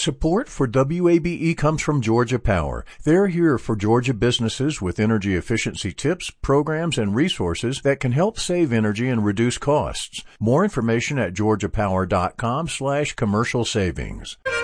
Support for WABE comes from Georgia Power. They're here for Georgia businesses with energy efficiency tips, programs, and resources that can help save energy and reduce costs. More information at georgiapower.com/commercial savings.